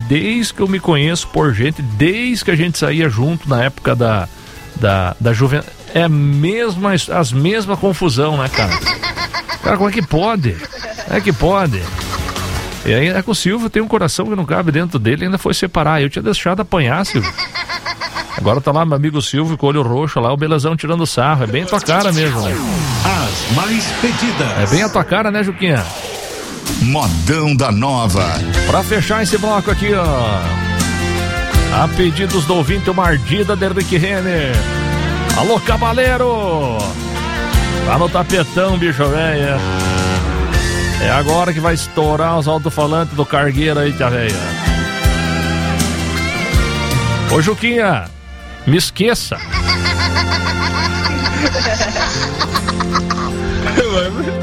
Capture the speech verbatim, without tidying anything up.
desde que eu me conheço por gente, desde que a gente saía junto na época da, da, da juventude. É a mesma, as mesmas confusão, né, cara? Cara, como é que pode? Como é que pode? E aí é que o Silvio tem um coração que não cabe dentro dele, ainda foi separar. Eu tinha deixado apanhar, Silvio. Agora tá lá meu amigo Silvio com o olho roxo lá, o Belezão tirando sarro. É bem a tua cara mesmo, né? As mais pedidas. É bem a tua cara, né, Juquinha? Modão da Nova. Pra fechar esse bloco aqui, ó, a pedidos do ouvinte, uma ardida de Henrique Renner. Alô, cavaleiro! Tá no tapetão, bicho velho. É agora que vai estourar os alto-falantes do cargueiro aí, tia velha. Ô, Juquinha, me esqueça.